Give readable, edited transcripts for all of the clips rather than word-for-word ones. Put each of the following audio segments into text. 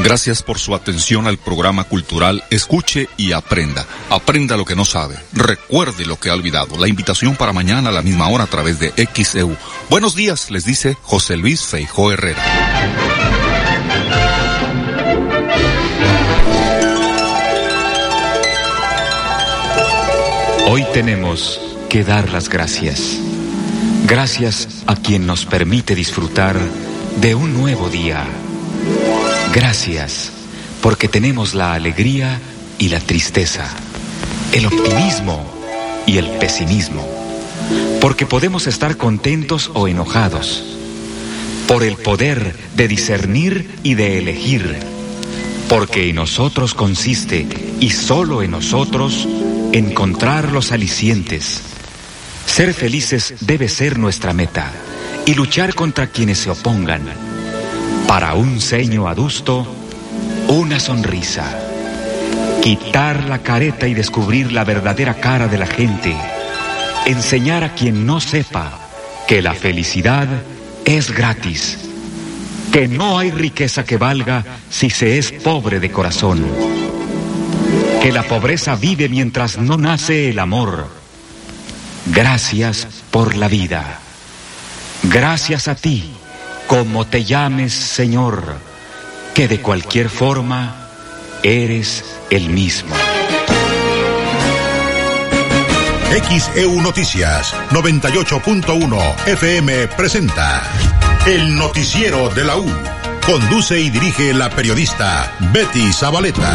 Gracias por su atención al programa cultural Escuche y Aprenda. Aprenda lo que no sabe. Recuerde lo que ha olvidado. La invitación para mañana a la misma hora a través de XEU. Buenos días, les dice José Luis Feijó Herrera. Hoy tenemos que dar las gracias. Gracias a quien nos permite disfrutar de un nuevo día. Gracias porque tenemos la alegría y la tristeza, el optimismo y el pesimismo, porque podemos estar contentos o enojados, por el poder de discernir y de elegir, porque en nosotros consiste, y solo en nosotros, encontrar los alicientes. Ser felices debe ser nuestra meta, y luchar contra quienes se opongan. Para un ceño adusto, una sonrisa. Quitar la careta y descubrir la verdadera cara de la gente. Enseñar a quien no sepa que la felicidad es gratis. Que no hay riqueza que valga si se es pobre de corazón. Que la pobreza vive mientras no nace el amor. Gracias por la vida. Gracias a ti, como te llames, Señor, que de cualquier forma eres el mismo. XEU Noticias 98.1 FM presenta El Noticiero de la U. Conduce y dirige la periodista Betty Zabaleta.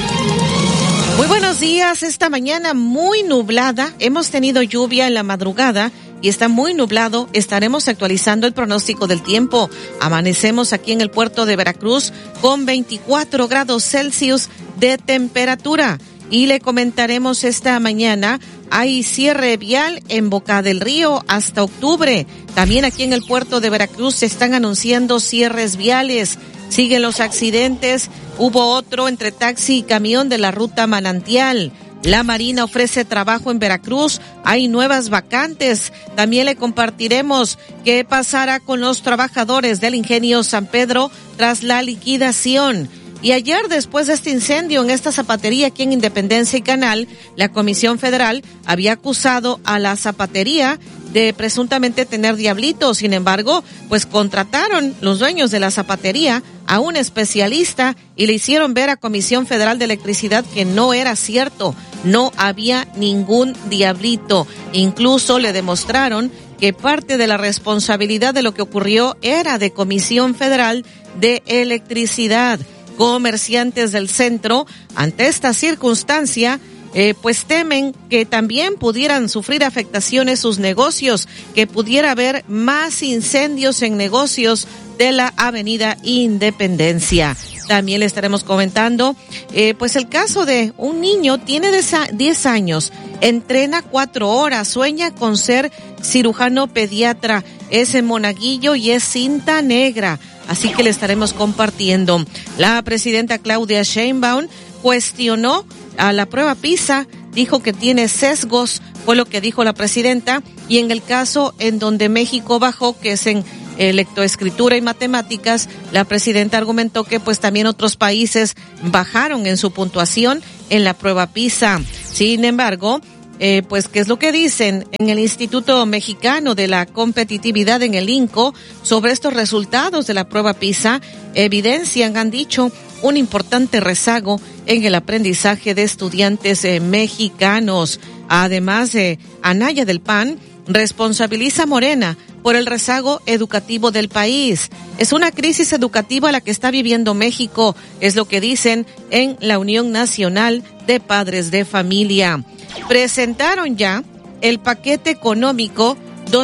Muy buenos días. Esta mañana muy nublada. Hemos tenido lluvia en la madrugada y está muy nublado. Estaremos actualizando el pronóstico del tiempo. Amanecemos aquí en el puerto de Veracruz con 24 grados Celsius de temperatura. Y le comentaremos esta mañana, hay cierre vial en Boca del Río hasta octubre. También aquí en el puerto de Veracruz se están anunciando cierres viales. Siguen los accidentes. Hubo otro entre taxi y camión de la ruta Manantial. La Marina ofrece trabajo en Veracruz. Hay nuevas vacantes. También le compartiremos qué pasará con los trabajadores del Ingenio San Pedro tras la liquidación. Y ayer, después de este incendio en esta zapatería aquí en Independencia y Canal, la Comisión Federal había acusado a la zapatería de presuntamente tener diablitos. Sin embargo, pues contrataron los dueños de la zapatería a un especialista y le hicieron ver a Comisión Federal de Electricidad que no era cierto, no había ningún diablito. Incluso le demostraron que parte de la responsabilidad de lo que ocurrió era de Comisión Federal de Electricidad. Comerciantes del centro, ante esta circunstancia, pues temen que también pudieran sufrir afectaciones sus negocios, que pudiera haber más incendios en negocios de la Avenida Independencia. También le estaremos comentando, pues el caso de un niño, tiene 10 años, entrena 4 horas, sueña con ser cirujano pediatra, es en Monaguillo y es cinta negra. Así que le estaremos compartiendo. La presidenta Claudia Sheinbaum cuestionó a la prueba PISA, dijo que tiene sesgos, fue lo que dijo la presidenta, y en el caso en donde México bajó, que es en lectoescritura y matemáticas, la presidenta argumentó que pues también otros países bajaron en su puntuación en la prueba PISA. Sin embargo, pues qué es lo que dicen en el Instituto Mexicano de la Competitividad, en el INCO, sobre estos resultados de la prueba PISA. Evidencian, han dicho, un importante rezago en el aprendizaje de estudiantes mexicanos. Además, Anaya del PAN responsabiliza a Morena por el rezago educativo del país. Es una crisis educativa la que está viviendo México, es lo que dicen en la Unión Nacional de Padres de Familia. Presentaron ya el paquete económico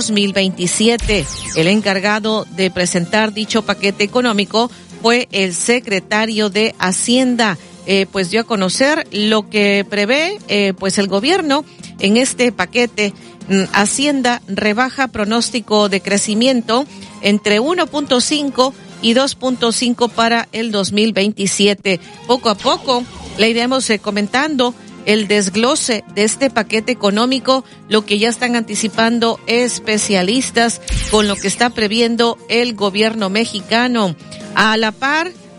2027. El encargado de presentar dicho paquete económico fue el secretario de Hacienda. Pues dio a conocer lo que prevé pues el gobierno en este paquete. Hacienda rebaja pronóstico de crecimiento entre 1.5 y 2.5 para el 2027. Poco a poco le iremos comentando el desglose de este paquete económico, lo que ya están anticipando especialistas con lo que está previendo el gobierno mexicano. A la par,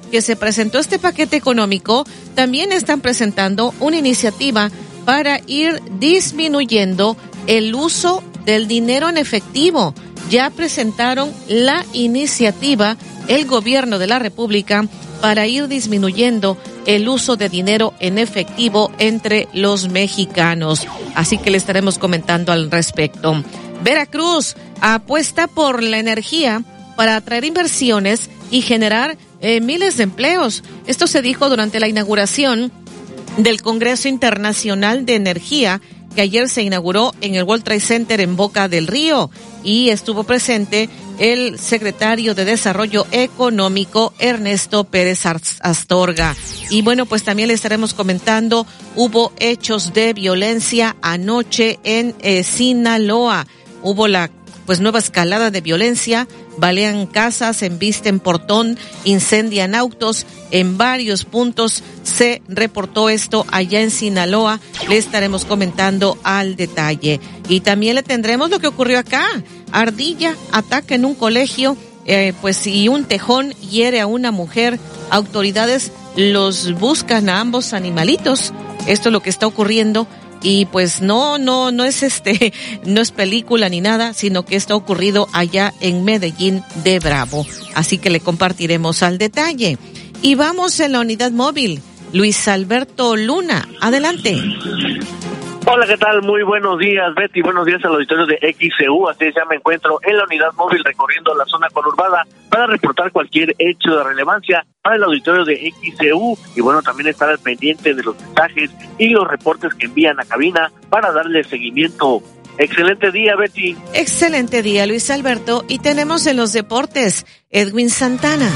que se presentó este paquete económico, también están presentando una iniciativa para ir disminuyendo el uso del dinero en efectivo. Ya presentaron la iniciativa el gobierno de la República para ir disminuyendo el uso de dinero en efectivo entre los mexicanos. Así que le estaremos comentando al respecto. Veracruz apuesta por la energía para atraer inversiones y generar miles de empleos. Esto se dijo durante la inauguración del Congreso Internacional de Energía, que ayer se inauguró en el World Trade Center en Boca del Río, y estuvo presente el secretario de Desarrollo Económico, Ernesto Pérez Astorga. Y bueno, pues también le estaremos comentando, hubo hechos de violencia anoche en Sinaloa. Hubo la nueva escalada de violencia, balean casas, embisten portón, incendian autos. En varios puntos se reportó esto allá en Sinaloa. Le estaremos comentando al detalle. Y también le tendremos lo que ocurrió acá. Ardilla ataca en un colegio, y un tejón hiere a una mujer. Autoridades los buscan a ambos animalitos. Esto es lo que está ocurriendo. Y pues no es película ni nada, sino que esto ha ocurrido allá en Medellín de Bravo. Así que le compartiremos al detalle. Y vamos en la unidad móvil. Luis Alberto Luna, adelante. Hola, ¿qué tal? Muy buenos días, Betty. Buenos días al auditorio de XCU. Así es, ya me encuentro en la unidad móvil recorriendo la zona conurbada para reportar cualquier hecho de relevancia para el auditorio de XCU. Y bueno, también estar al pendiente de los mensajes y los reportes que envían a cabina para darle seguimiento. Excelente día, Betty. Excelente día, Luis Alberto. Y tenemos en los deportes Edwin Santana.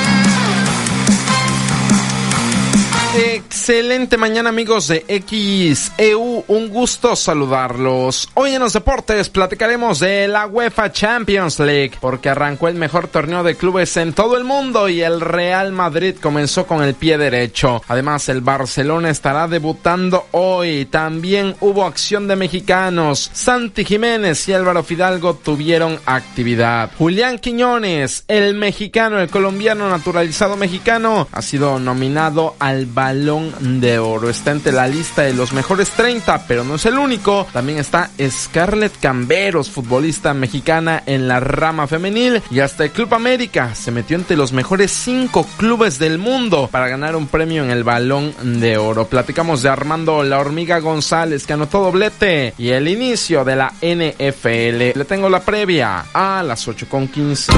Excelente mañana, amigos de XEU, un gusto saludarlos. Hoy en los deportes platicaremos de la UEFA Champions League, porque arrancó el mejor torneo de clubes en todo el mundo y el Real Madrid comenzó con el pie derecho. Además, el Barcelona estará debutando hoy. También hubo acción de mexicanos. Santi Jiménez y Álvaro Fidalgo tuvieron actividad. Julián Quiñones, el mexicano, el colombiano naturalizado mexicano, ha sido nominado al Balón de Oro. Está entre la lista de los mejores 30, pero no es el único. También está Scarlett Camberos, futbolista mexicana en la rama femenil. Y hasta el Club América se metió entre los mejores 5 clubes del mundo para ganar un premio en el Balón de Oro. Platicamos de Armando La Hormiga González, que anotó doblete, y el inicio de la NFL. Le tengo la previa a las 8:15.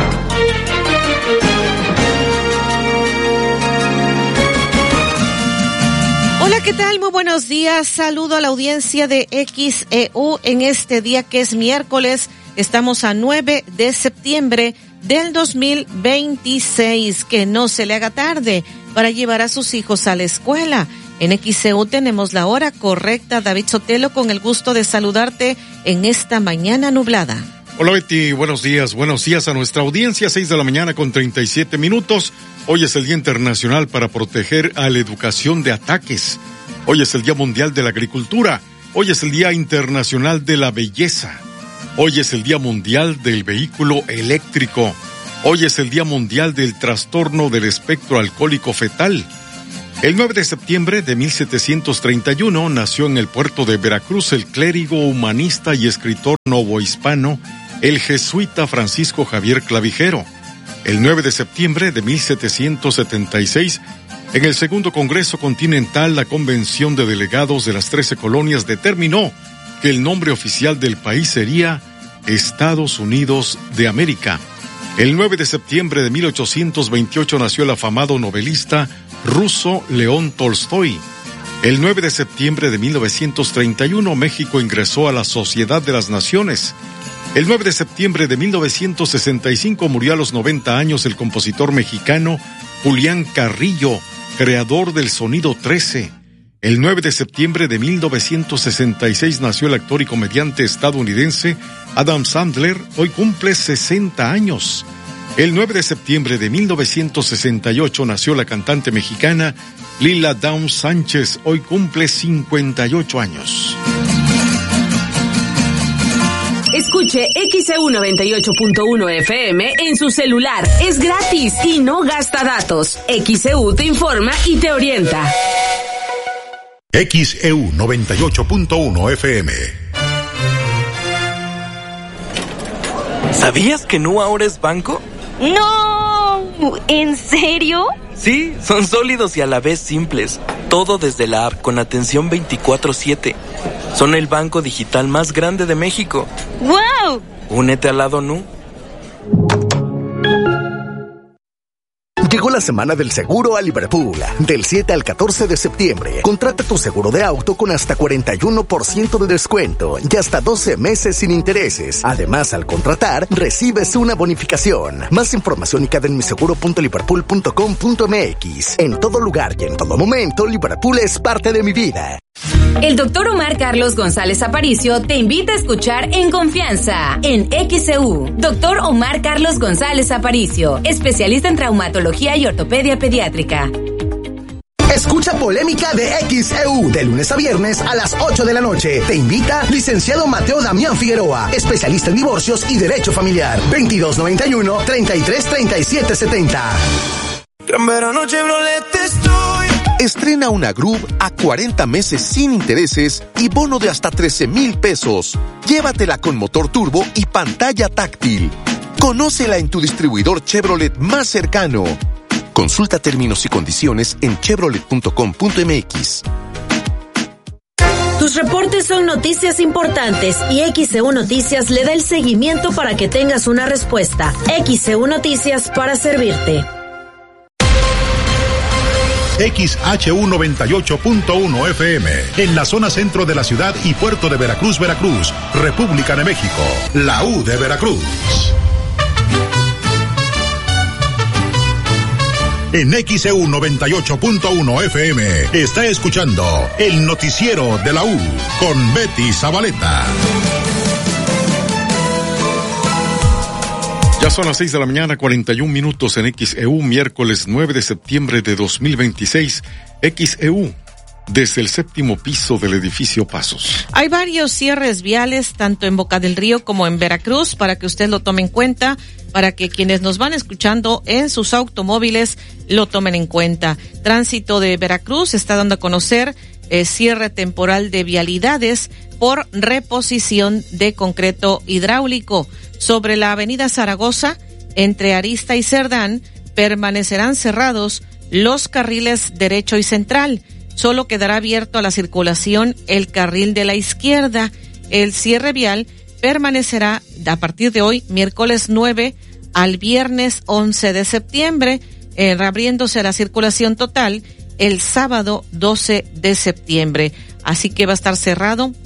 Hola, ¿qué tal? Muy buenos días. Saludo a la audiencia de XEU en este día que es miércoles. Estamos a 9 de septiembre del 2026. Que no se le haga tarde para llevar a sus hijos a la escuela. En XEU tenemos la hora correcta. David Sotelo, con el gusto de saludarte en esta mañana nublada. Hola, Betty, buenos días a nuestra audiencia, 6 de la mañana con 37 minutos. Hoy es el Día Internacional para proteger a la educación de ataques. Hoy es el Día Mundial de la Agricultura. Hoy es el Día Internacional de la Belleza. Hoy es el Día Mundial del Vehículo Eléctrico. Hoy es el Día Mundial del Trastorno del Espectro Alcohólico Fetal. El 9 de septiembre de 1731 nació en el puerto de Veracruz el clérigo, humanista y escritor novohispano, el jesuita Francisco Javier Clavijero. El 9 de septiembre de 1776, en el Segundo Congreso Continental, la Convención de Delegados de las 13 colonias determinó que el nombre oficial del país sería Estados Unidos de América. El 9 de septiembre de 1828 nació el afamado novelista ruso León Tolstoy. El 9 de septiembre de 1931, México ingresó a la Sociedad de las Naciones. El 9 de septiembre de 1965 murió a los 90 años el compositor mexicano Julián Carrillo, creador del sonido 13. El 9 de septiembre de 1966 nació el actor y comediante estadounidense Adam Sandler, hoy cumple 60 años. El 9 de septiembre de 1968 nació la cantante mexicana Lila Downs Sánchez, hoy cumple 58 años. Escuche XEU 98.1 FM en su celular. Es gratis y no gasta datos. XEU te informa y te orienta. XEU 98.1 FM. ¿Sabías que Nu ahora es banco? ¡No! ¿En serio? Sí, son sólidos y a la vez simples. Todo desde la app con atención 24/7. Son el banco digital más grande de México. ¡Wow! Únete al lado Nu. Llegó la semana del seguro a Liverpool. Del 7 al 14 de septiembre. Contrata tu seguro de auto con hasta 41% de descuento y hasta 12 meses sin intereses. Además, al contratar, recibes una bonificación. Más información y cadenmiseguro.liverpool.com.mx. En todo lugar y en todo momento, Liverpool es parte de mi vida. El doctor Omar Carlos González Aparicio te invita a escuchar En Confianza, en XEU. Doctor Omar Carlos González Aparicio, especialista en traumatología y ortopedia pediátrica. Escucha Polémica de XEU de lunes a viernes a las 8 de la noche. Te invita licenciado Mateo Damián Figueroa, especialista en divorcios y derecho familiar. 2291-333770. Gran verano Chevrolet estoy. Estrena una Groove a 40 meses sin intereses y bono de hasta 13,000 pesos. Llévatela con motor turbo y pantalla táctil. Conócela en tu distribuidor Chevrolet más cercano. Consulta términos y condiciones en chevrolet.com.mx. Tus reportes son noticias importantes y XEU Noticias le da el seguimiento para que tengas una respuesta. XEU Noticias para servirte. XHU 98.1 FM, en la zona centro de la ciudad y puerto de Veracruz, Veracruz, República de México, la U de Veracruz. En XEU 98.1 FM está escuchando el noticiero de la U con Betty Zabaleta. Ya son las 6 de la mañana, 41 minutos en XEU, miércoles 9 de septiembre de 2026. XEU, desde el 7º piso del edificio Pasos. Hay varios cierres viales, tanto en Boca del Río como en Veracruz, para que usted lo tome en cuenta, para que quienes nos van escuchando en sus automóviles lo tomen en cuenta. Tránsito de Veracruz está dando a conocer cierre temporal de vialidades por reposición de concreto hidráulico. Sobre la avenida Zaragoza, entre Arista y Cerdán, permanecerán cerrados los carriles derecho y central. Solo quedará abierto a la circulación el carril de la izquierda. El cierre vial permanecerá a partir de hoy, miércoles 9, al viernes 11 de septiembre, reabriéndose la circulación total el sábado 12 de septiembre. Así que va a estar cerrado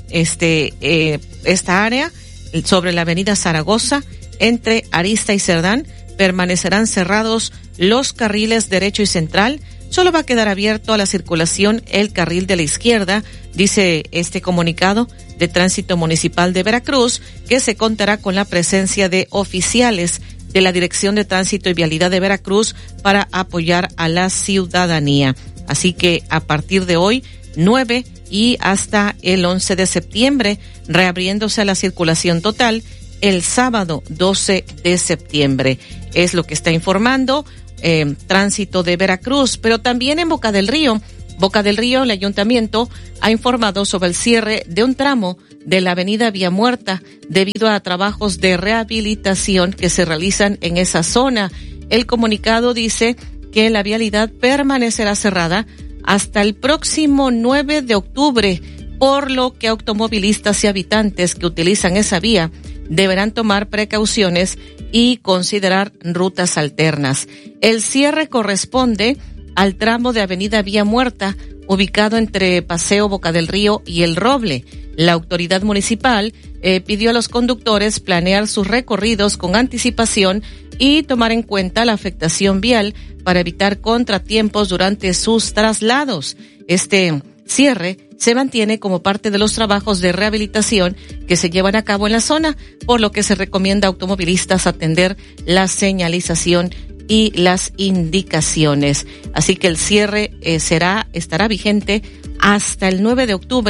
esta área sobre la avenida Zaragoza, entre Arista y Cerdán, permanecerán cerrados los carriles derecho y central. Solo va a quedar abierto a la circulación el carril de la izquierda, dice este comunicado de Tránsito Municipal de Veracruz, que se contará con la presencia de oficiales de la Dirección de Tránsito y Vialidad de Veracruz para apoyar a la ciudadanía. Así que a partir de hoy, 9 y hasta el 11 de septiembre, reabriéndose a la circulación total el sábado 12 de septiembre. Es lo que está informando Tránsito de Veracruz, pero también en Boca del Río. Boca del Río, el ayuntamiento ha informado sobre el cierre de un tramo de la avenida Vía Muerta debido a trabajos de rehabilitación que se realizan en esa zona. El comunicado dice que la vialidad permanecerá cerrada hasta el próximo 9 de octubre, por lo que automovilistas y habitantes que utilizan esa vía deberán tomar precauciones y considerar rutas alternas. El cierre corresponde al tramo de avenida Vía Muerta, ubicado entre Paseo Boca del Río y El Roble. La autoridad municipal pidió a los conductores planear sus recorridos con anticipación y tomar en cuenta la afectación vial para evitar contratiempos durante sus traslados. Este cierre se mantiene como parte de los trabajos de rehabilitación que se llevan a cabo en la zona, por lo que se recomienda a automovilistas atender la señalización y las indicaciones. Así que el cierre estará vigente hasta el 9 de octubre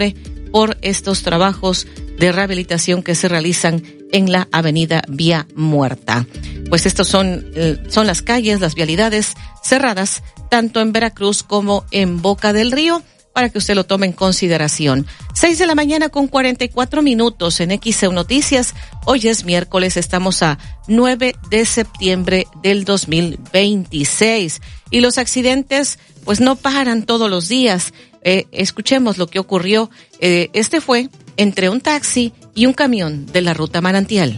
por estos trabajos de rehabilitación que se realizan en la avenida Vía Muerta. Pues estos son las calles, las vialidades cerradas, tanto en Veracruz como en Boca del Río, para que usted lo tome en consideración. 6:44 a.m. en XEU Noticias. Hoy es miércoles, estamos a 9 de septiembre del 2026. Y los accidentes, pues no paran todos los días. Escuchemos lo que ocurrió. Este fue entre un taxi y un camión de la ruta Manantial.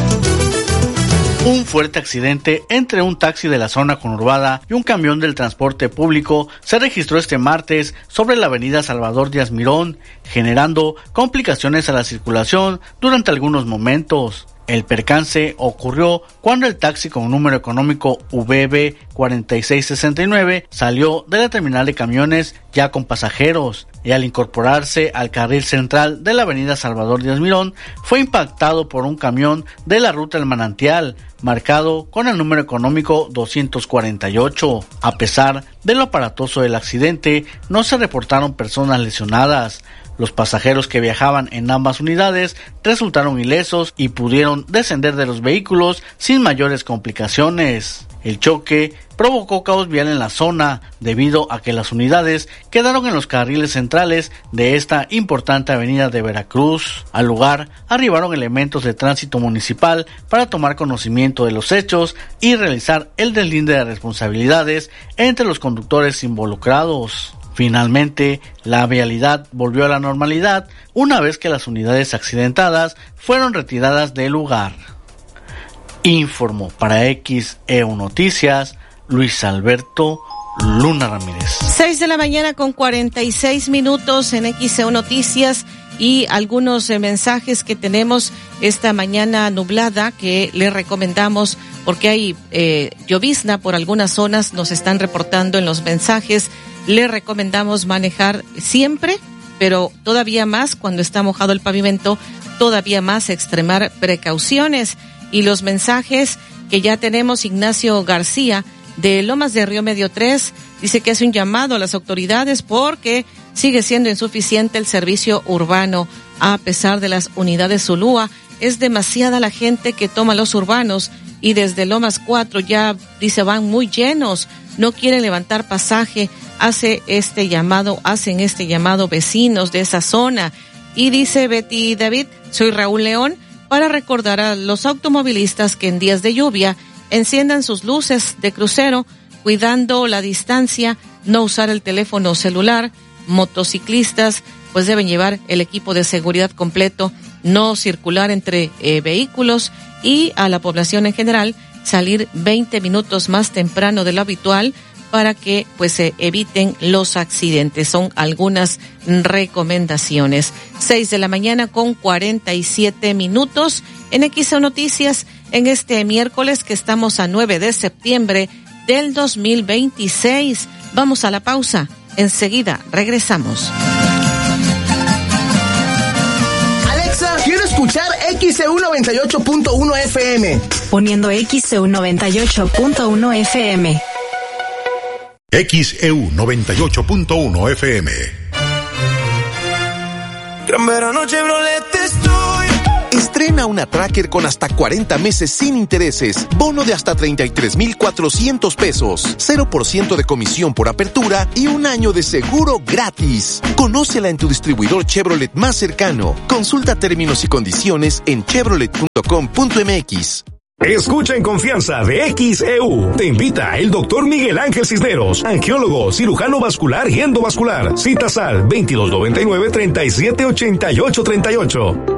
Un fuerte accidente entre un taxi de la zona conurbada y un camión del transporte público se registró este martes sobre la avenida Salvador Díaz Mirón, generando complicaciones a la circulación durante algunos momentos. El percance ocurrió cuando el taxi con número económico VB 4669 salió de la terminal de camiones ya con pasajeros y al incorporarse al carril central de la avenida Salvador Díaz Mirón fue impactado por un camión de la ruta El Manantial, marcado con el número económico 248. A pesar de lo aparatoso del accidente, no se reportaron personas lesionadas. Los pasajeros que viajaban en ambas unidades resultaron ilesos y pudieron descender de los vehículos sin mayores complicaciones. El choque provocó caos vial en la zona debido a que las unidades quedaron en los carriles centrales de esta importante avenida de Veracruz. Al lugar arribaron elementos de tránsito municipal para tomar conocimiento de los hechos y realizar el deslinde de responsabilidades entre los conductores involucrados. Finalmente, la vialidad volvió a la normalidad una vez que las unidades accidentadas fueron retiradas del lugar. Informó para XEU Noticias, Luis Alberto Luna Ramírez. 6:46 a.m. en XEU Noticias y algunos mensajes que tenemos esta mañana nublada que le recomendamos porque hay llovizna por algunas zonas, nos están reportando en los mensajes. Le recomendamos manejar siempre, pero todavía más cuando está mojado el pavimento, todavía más extremar precauciones. Y los mensajes que ya tenemos, Ignacio García de Lomas de Río Medio 3 dice que hace un llamado a las autoridades porque sigue siendo insuficiente el servicio urbano a pesar de las unidades Zulúa. Es demasiada la gente que toma los urbanos y desde Lomas 4 ya dice van muy llenos, no quieren levantar pasaje. Hacen este llamado vecinos de esa zona. Y dice Betty David, soy Raúl León, para recordar a los automovilistas que en días de lluvia enciendan sus luces de crucero, cuidando la distancia, no usar el teléfono celular. Motociclistas pues deben llevar el equipo de seguridad completo, no circular entre vehículos y a la población en general salir 20 minutos más temprano de lo habitual para que pues se eviten los accidentes. Son algunas recomendaciones. 6:47 en XEU Noticias en este miércoles que estamos a 9 de septiembre del 2026. Vamos a la pausa. Enseguida regresamos. Alexa, quiero escuchar XEU 98.1 FM. Poniendo XEU 98.1 FM. XEU 98.1 FM. Gran verano Chevrolet estoy. Estrena una Tracker con hasta 40 meses sin intereses, bono de hasta 33,400 pesos, 0% de comisión por apertura y un año de seguro gratis. Conócela en tu distribuidor Chevrolet más cercano. Consulta términos y condiciones en chevrolet.com.mx. Escucha en confianza de XEU. Te invita el doctor Miguel Ángel Cisneros, angiólogo, cirujano vascular y endovascular. Citas al 2299-378838.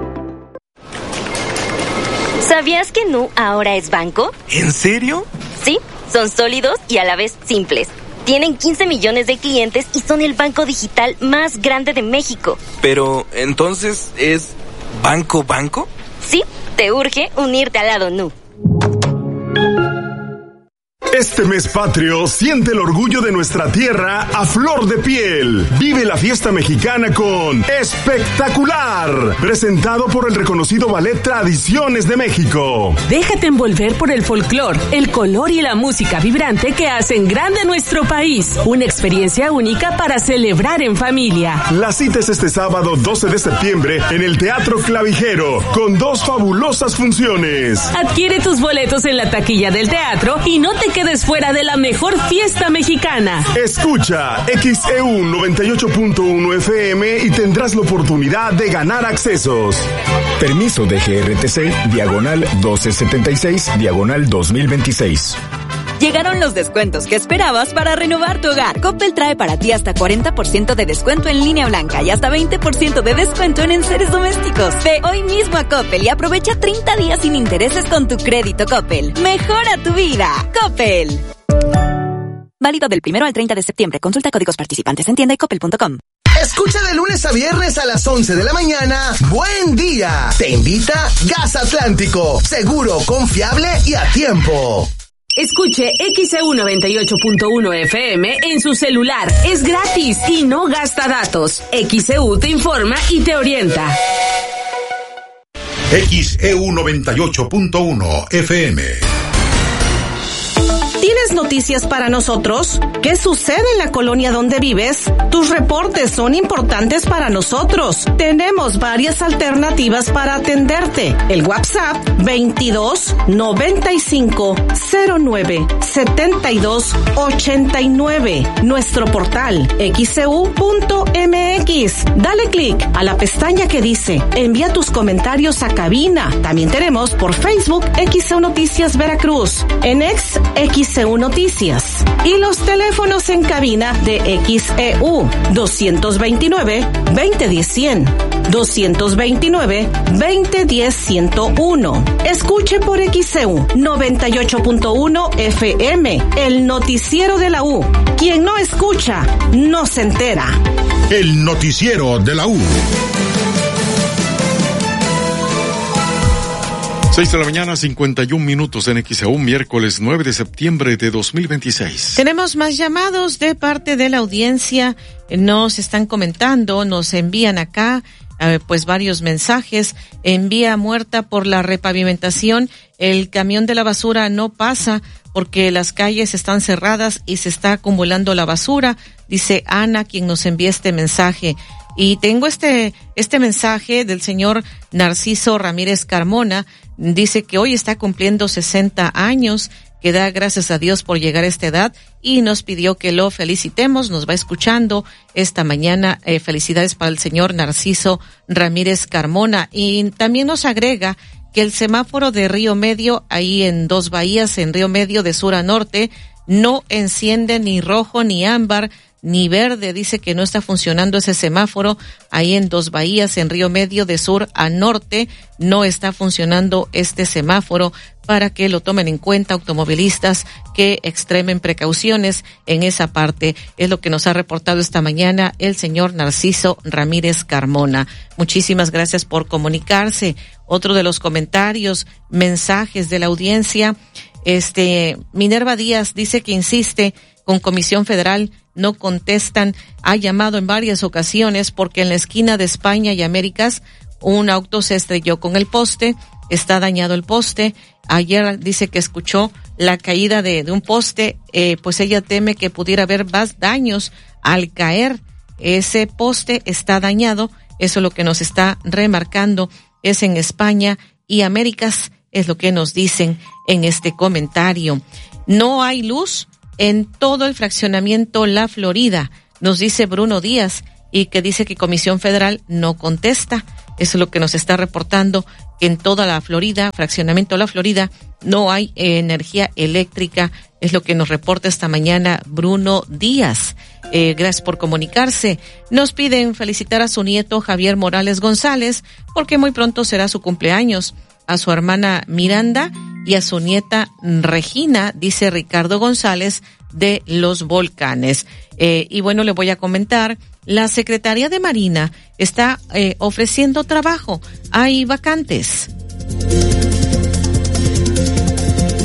¿Sabías que Nu ahora es banco? ¿En serio? Sí, son sólidos y a la vez simples. Tienen 15 millones de clientes y son el banco digital más grande de México. Pero, ¿entonces es banco? Sí, te urge unirte al lado Nu. Este mes patrio, siente el orgullo de nuestra tierra a flor de piel. Vive la fiesta mexicana con Espectacular, presentado por el reconocido Ballet Tradiciones de México. Déjate envolver por el folclor, el color y la música vibrante que hacen grande nuestro país. Una experiencia única para celebrar en familia. La cita es este sábado 12 de septiembre en el Teatro Clavijero, con 2 fabulosas funciones. Adquiere tus boletos en la taquilla del teatro y no te quedes fuera de la mejor fiesta mexicana. Escucha XEU 98.1 FM y tendrás la oportunidad de ganar accesos. Permiso de GRTC, diagonal 1276, diagonal 2026. Llegaron los descuentos que esperabas para renovar tu hogar. Coppel trae para ti hasta 40% de descuento en línea blanca y hasta 20% de descuento en enseres domésticos. Ve hoy mismo a Coppel y aprovecha 30 días sin intereses con tu crédito Coppel. Mejora tu vida. Coppel. Válido del 1 al 30 de septiembre. Consulta códigos participantes en tienda y coppel.com. Escucha de lunes a viernes a las 11 de la mañana. Buen día. Te invita Gas Atlántico. Seguro, confiable y a tiempo. Escuche XEU 98.1 FM en su celular. Es gratis y no gasta datos. XEU te informa y te orienta. XEU 98.1 FM. ¿Tienes noticias para nosotros? ¿Qué sucede en la colonia donde vives? Tus reportes son importantes para nosotros. Tenemos varias alternativas para atenderte. El WhatsApp 22 95 09 72 89. Nuestro portal xeu.mx. Dale clic a la pestaña que dice envía tus comentarios a cabina. También tenemos por Facebook XEU Noticias Veracruz. En XEU Noticias. Y los teléfonos en cabina de XEU 229-2010-100, 229-2010-101. Escuche por XEU 98.1 FM, el noticiero de la U. Quien no escucha, no se entera. El noticiero de la U. 6 de la mañana, 51 minutos en XEU, miércoles 9 de septiembre de 2026. Tenemos más llamados de parte de la audiencia. Nos están comentando, nos envían acá pues varios mensajes. En Vía Muerta por la repavimentación, el camión de la basura no pasa porque las calles están cerradas y se está acumulando la basura, dice Ana, quien nos envía este mensaje. Y tengo este mensaje del señor Narciso Ramírez Carmona. Dice que hoy está cumpliendo 60 años, que da gracias a Dios por llegar a esta edad y nos pidió que lo felicitemos. Nos va escuchando esta mañana. Felicidades para el señor Narciso Ramírez Carmona. Y también nos agrega que el semáforo de Río Medio, ahí en Dos Bahías, en Río Medio de sur a norte, no enciende ni rojo ni ámbar ni verde. Dice que no está funcionando ese semáforo ahí en Dos Bahías, en Río Medio de sur a norte, no está funcionando este semáforo, para que lo tomen en cuenta automovilistas que extremen precauciones en esa parte. Es lo que nos ha reportado esta mañana el señor Narciso Ramírez Carmona. Muchísimas gracias por comunicarse. Otro de los comentarios, mensajes de la audiencia, Minerva Díaz dice que insiste con Comisión Federal, no contestan, ha llamado en varias ocasiones porque en la esquina de España y Américas un auto se estrelló con el poste, está dañado el poste. Ayer dice que escuchó la caída de un poste, pues ella teme que pudiera haber más daños al caer. Ese poste está dañado, eso es lo que nos está remarcando, es en España y Américas, es lo que nos dicen en este comentario. No hay luz en todo el fraccionamiento La Florida, nos dice Bruno Díaz, y que dice que Comisión Federal no contesta. Eso es lo que nos está reportando, que en toda la Florida, fraccionamiento La Florida, no hay energía eléctrica. Es lo que nos reporta esta mañana Bruno Díaz. Gracias por comunicarse. Nos piden felicitar a su nieto Javier Morales González, porque muy pronto será su cumpleaños. A su hermana Miranda y a su nieta Regina, dice Ricardo González de Los Volcanes. Y bueno, le voy a comentar, la Secretaría de Marina está ofreciendo trabajo. Hay vacantes.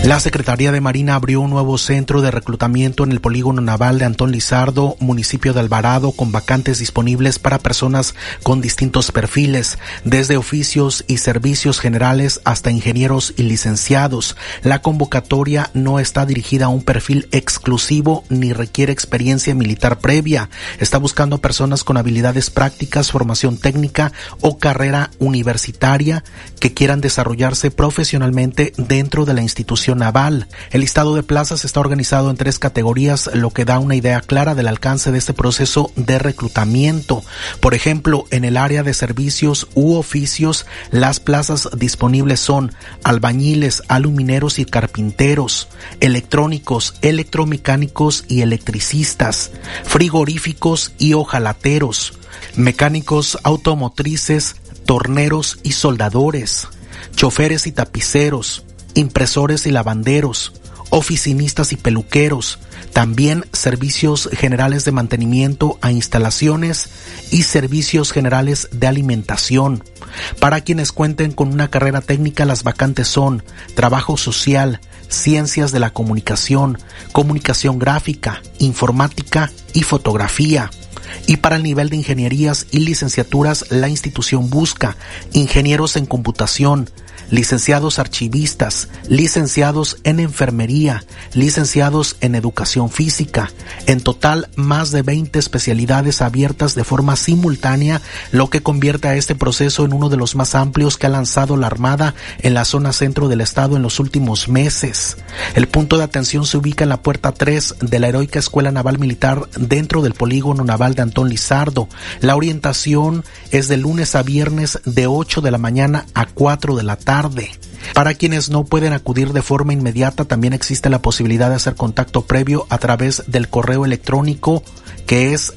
La Secretaría de Marina abrió un nuevo centro de reclutamiento en el polígono naval de Antón Lizardo, municipio de Alvarado, con vacantes disponibles para personas con distintos perfiles, desde oficios y servicios generales hasta ingenieros y licenciados. La convocatoria no está dirigida a un perfil exclusivo ni requiere experiencia militar previa. Está buscando personas con habilidades prácticas, formación técnica o carrera universitaria que quieran desarrollarse profesionalmente dentro de la institución naval. El listado de plazas está organizado en 3 categorías, lo que da una idea clara del alcance de este proceso de reclutamiento. Por ejemplo, en el área de servicios u oficios, las plazas disponibles son albañiles, alumineros y carpinteros, electrónicos, electromecánicos y electricistas, frigoríficos y hojalateros, mecánicos automotrices, torneros y soldadores, choferes y tapiceros, impresores y lavanderos, oficinistas y peluqueros, también servicios generales de mantenimiento a instalaciones y servicios generales de alimentación. Para quienes cuenten con una carrera técnica, las vacantes son trabajo social, ciencias de la comunicación, comunicación gráfica, informática y fotografía. Y para el nivel de ingenierías y licenciaturas, la institución busca ingenieros en computación, licenciados archivistas, licenciados en enfermería, licenciados en educación física. En total, más de 20 especialidades abiertas de forma simultánea, lo que convierte a este proceso en uno de los más amplios que ha lanzado la Armada en la zona centro del estado en los últimos meses. El punto de atención se ubica en la puerta 3 de la Heroica Escuela Naval Militar dentro del polígono naval de Antón Lizardo. La orientación es de lunes a viernes de 8 de la mañana a 4 de la tarde. Para quienes no pueden acudir de forma inmediata, también existe la posibilidad de hacer contacto previo a través del correo electrónico, que es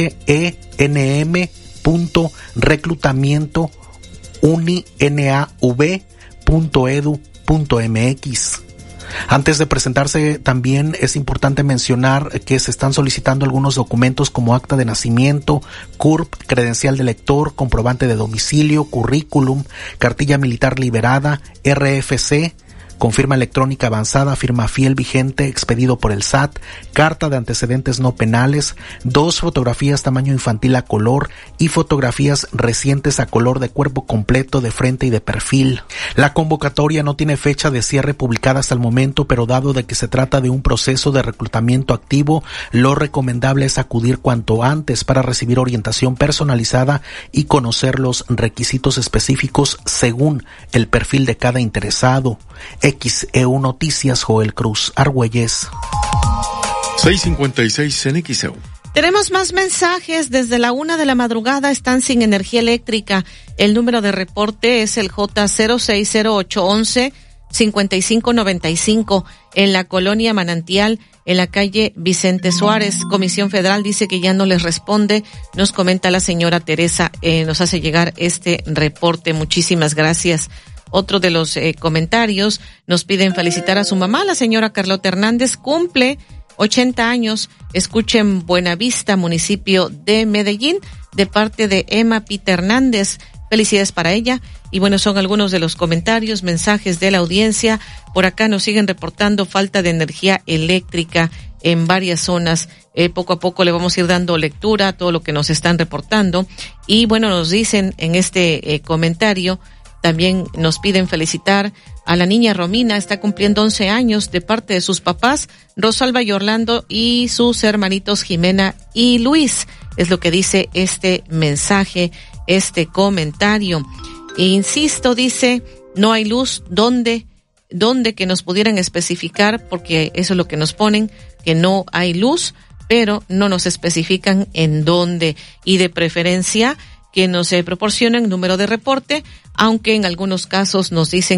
henm.reclutamiento.uninav.edu.mx. Antes de presentarse, también es importante mencionar que se están solicitando algunos documentos como acta de nacimiento, CURP, credencial de lector, comprobante de domicilio, currículum, cartilla militar liberada, RFC, con firma electrónica avanzada, firma fiel vigente, expedido por el SAT, carta de antecedentes no penales, 2 fotografías tamaño infantil a color y fotografías recientes a color de cuerpo completo, de frente y de perfil. La convocatoria no tiene fecha de cierre publicada hasta el momento, pero dado de que se trata de un proceso de reclutamiento activo, lo recomendable es acudir cuanto antes para recibir orientación personalizada y conocer los requisitos específicos según el perfil de cada interesado. XEU Noticias, Joel Cruz Argüelles. 6:56 en XEU. Tenemos más mensajes. Desde la 1 de la madrugada están sin energía eléctrica. El número de reporte es el J060811-5595 en la colonia Manantial, en la calle Vicente Suárez. Comisión Federal dice que ya no les responde. Nos comenta la señora Teresa, nos hace llegar este reporte. Muchísimas gracias. Otro de los comentarios, nos piden felicitar a su mamá, la señora Carlota Hernández, cumple 80 años. Escuchen Buenavista, municipio de Medellín, de parte de Emma Pita Hernández. Felicidades para ella. Y bueno, son algunos de los comentarios, mensajes de la audiencia. Por acá nos siguen reportando falta de energía eléctrica en varias zonas. Poco a poco le vamos a ir dando lectura a todo lo que nos están reportando. Y bueno, nos dicen en este comentario, también nos piden felicitar a la niña Romina, está cumpliendo 11 años, de parte de sus papás, Rosalba y Orlando, y sus hermanitos Jimena y Luis. Es lo que dice este mensaje, este comentario. E insisto, dice, no hay luz, ¿dónde que nos pudieran especificar? Porque eso es lo que nos ponen, que no hay luz, pero no nos especifican en dónde. Y de preferencia, que nos proporcionen número de reporte, aunque en algunos casos nos dicen